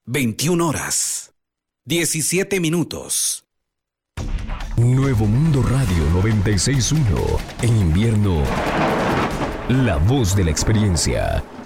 21 horas, 17 minutos. Nuevo Mundo Radio 96.1. En invierno, la voz de la experiencia.